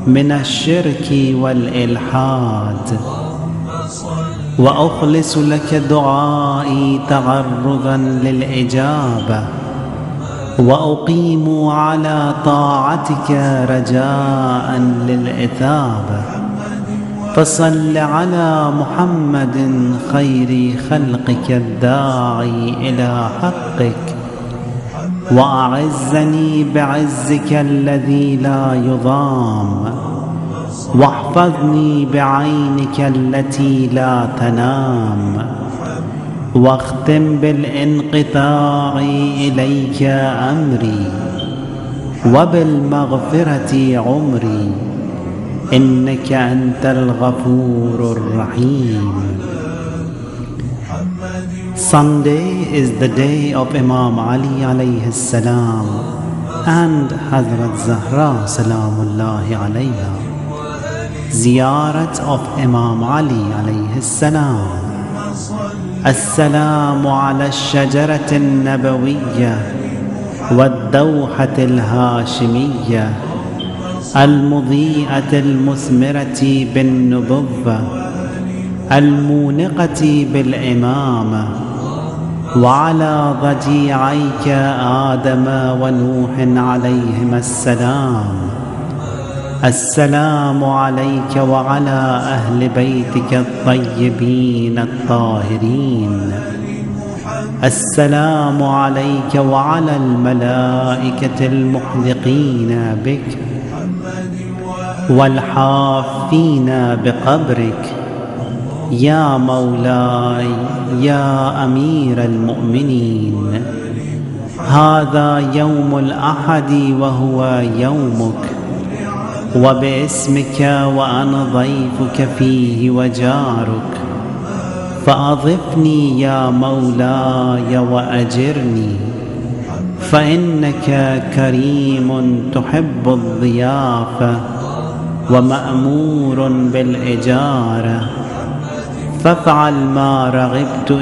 من الشرك والإلحاد، وأخلص لك دعائي تعرضا للإجابة، وأقيم على طاعتك رجاء للإثابة. فصل على محمد خير خلقك الداعي إلى حقك، وأعزني بعزك الذي لا يضام، واحفظني بعينك التي لا تنام، واختم بالانقطاع إليك أمري، وبالمغفرة عمري، إنك أنت الغفور الرحيم. Sunday is the day of Imam Ali alayhi salam and Hazrat Zahra salamullahi alayha. Ziyarat of Imam Ali alayhi salam. السلام على الشجرة النبوية والدوحة الهاشمية المضيئة المثمرة بالنبوة المونقة بالإمامة، وعلى ضجيعيك آدم ونوح عليهما السلام. السلام عليك وعلى أهل بيتك الطيبين الطاهرين. السلام عليك وعلى الملائكة المحلقين بك والحافين بقبرك. يا مولاي يا أمير المؤمنين، هذا يوم الأحد وهو يومك، وباسمك وأنا ضيفك فيه وجارك، فأضفني يا مولاي وأجرني، فإنك كريم تحب الضيافة ومأمور بالإجارة، فافعل ما رغبت